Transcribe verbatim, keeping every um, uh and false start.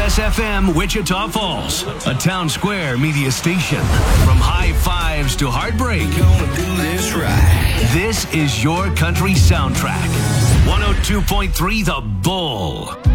S F M Wichita Falls, a Town Square media station. From high fives to heartbreak, Gonna do this right. this is your country soundtrack. one oh two point three The Bull.